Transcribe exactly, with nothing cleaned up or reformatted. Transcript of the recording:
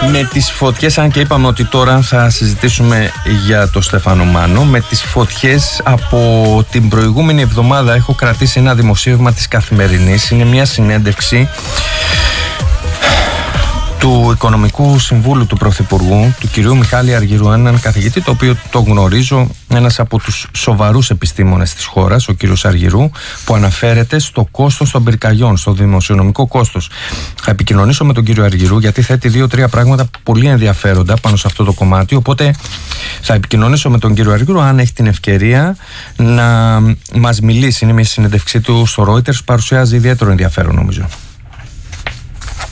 Με τις φωτιές, αν και είπαμε ότι τώρα θα συζητήσουμε για το Στέφανο Μάνο, με τις φωτιές από την προηγούμενη εβδομάδα έχω κρατήσει ένα δημοσίευμα της Καθημερινής. Είναι μια συνέντευξη του Οικονομικού Συμβούλου του Πρωθυπουργού, του κυρίου Μιχάλη Αργυρού, έναν καθηγητή το οποίο το γνωρίζω, ένας από τους σοβαρούς επιστήμονες της χώρας, ο κύριος Αργυρού, που αναφέρεται στο κόστος των πυρκαγιών, στο δημοσιονομικό κόστος. Θα επικοινωνήσω με τον κύριο Αργυρού γιατί θέτει δύο-τρία πράγματα πολύ ενδιαφέροντα πάνω σε αυτό το κομμάτι, οπότε θα επικοινωνήσω με τον κύριο Αργυρού αν έχει την ευκαιρία να μας μιλήσει. Είναι μια συνέντευξή του στο Reuters, παρουσιάζει ιδιαίτερο ενδιαφέρον νομίζω.